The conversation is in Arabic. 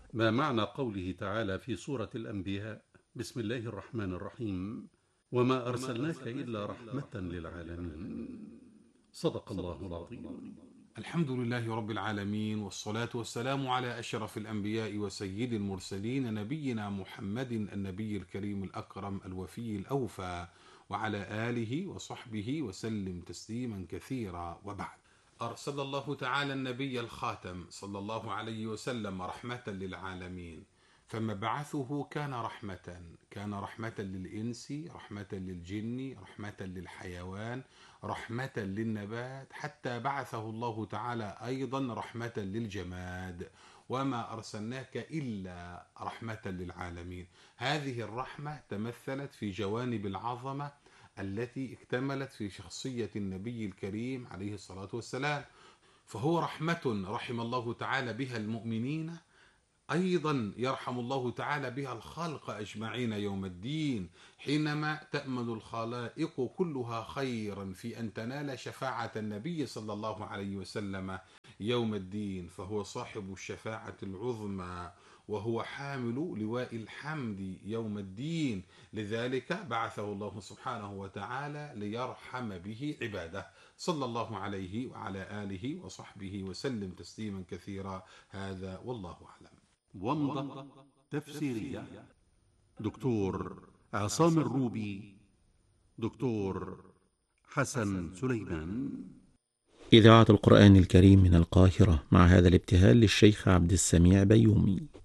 ما معنى قوله تعالى في سورة الأنبياء: بسم الله الرحمن الرحيم، وما أرسلناك إلا رحمة للعالمين؟ صدق الله العظيم. الحمد لله رب العالمين، والصلاة والسلام على أشرف الأنبياء وسيد المرسلين، نبينا محمد النبي الكريم الأكرم الوفي الأوفى، وعلى آله وصحبه وسلم تسليما كثيرا. وبعد، أرسل الله تعالى النبي الخاتم صلى الله عليه وسلم رحمة للعالمين، فمبعثه كان رحمة للإنس، رحمة للجن، رحمة للحيوان، رحمة للنبات، حتى بعثه الله تعالى أيضا رحمة للجماد. وما أرسلناك إلا رحمة للعالمين. هذه الرحمة تمثلت في جوانب العظمة التي اكتملت في شخصية النبي الكريم عليه الصلاة والسلام، فهو رحمة رحم الله تعالى بها المؤمنين، أيضا يرحم الله تعالى بها الخلق أجمعين يوم الدين، حينما تأمل الخلائق كلها خيرا في أن تنال شفاعة النبي صلى الله عليه وسلم يوم الدين، فهو صاحب الشفاعة العظمى، وهو حامل لواء الحمد يوم الدين. لذلك بعثه الله سبحانه وتعالى ليرحم به عباده، صلى الله عليه وعلى آله وصحبه وسلم تسليما كثيرا. هذا والله أعلم. ومضة تفسيرية: دكتور عصام الروبي، دكتور حسن سليمان. إذاعة القرآن الكريم من القاهرة، مع هذا الابتهال للشيخ عبد السميع بيومي.